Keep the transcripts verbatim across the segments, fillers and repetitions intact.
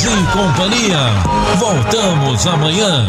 e companhia. Voltamos amanhã.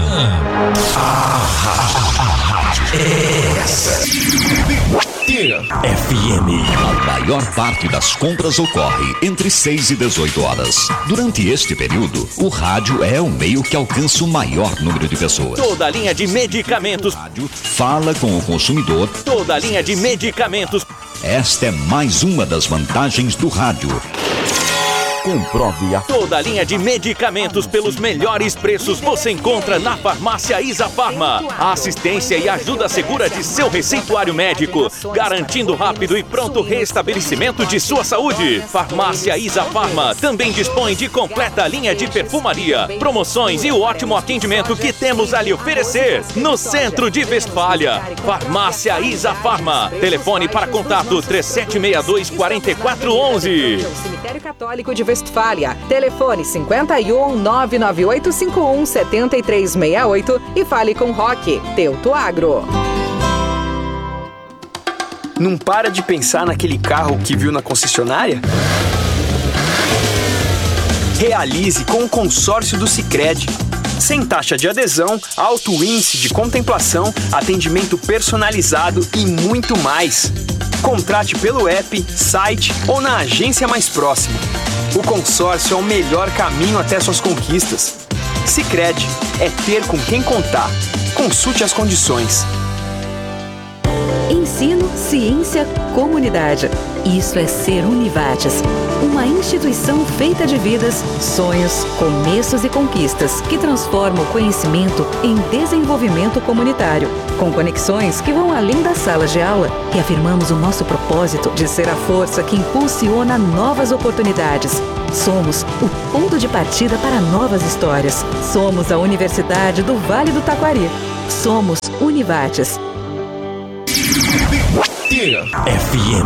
F M. A maior parte das compras ocorre entre seis e dezoito horas. Durante este período, o rádio é o meio que alcança o maior número de pessoas. Toda a linha de medicamentos. Fala com o consumidor. Toda a linha de medicamentos. Esta é mais uma das vantagens do rádio. Comprove a... Toda a linha de medicamentos pelos melhores preços você encontra na Farmácia Isafarma. A assistência e ajuda segura de seu receituário médico, garantindo rápido e pronto restabelecimento de sua saúde. Farmácia Isafarma também dispõe de completa linha de perfumaria, promoções e o ótimo atendimento que temos a lhe oferecer no centro de Westfália. Farmácia Isafarma. Telefone para contato três sete seis dois, quatro quatro um um. Cemitério Católico de Westfália. Telefone cinquenta e um, nove nove oito cinco um, sete três seis oito e fale com Roque, Teuto Agro. Não para de pensar naquele carro que viu na concessionária? Realize com o consórcio do Sicredi. Sem taxa de adesão, alto índice de contemplação, atendimento personalizado e muito mais. Contrate pelo app, site ou na agência mais próxima. O consórcio é o melhor caminho até suas conquistas. Sicredi é ter com quem contar. Consulte as condições. Ensino, ciência, comunidade. Isso é ser Univates, uma instituição feita de vidas, sonhos, começos e conquistas que transforma o conhecimento em desenvolvimento comunitário, com conexões que vão além das salas de aula. E afirmamos o nosso propósito de ser a força que impulsiona novas oportunidades. Somos o ponto de partida para novas histórias. Somos a Universidade do Vale do Taquari. Somos Univates. F M.